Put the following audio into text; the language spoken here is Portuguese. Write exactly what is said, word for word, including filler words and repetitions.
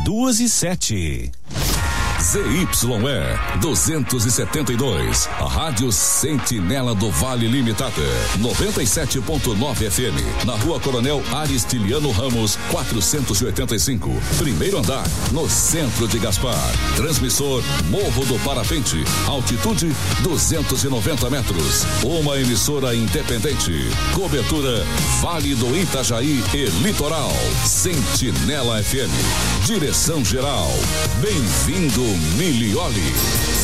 duas e sete. Z Y E duzentos e setenta e dois, a Rádio Sentinela do Vale Limitada, noventa e sete ponto nove F M, na Rua Coronel Aristiliano Ramos, quatrocentos e oitenta e cinco, primeiro andar, no centro de Gaspar. Transmissor Morro do Parapente, altitude duzentos e noventa metros. Uma emissora independente. Cobertura Vale do Itajaí e Litoral. Sentinela F M. Direção geral. Bem-vindo Milioli.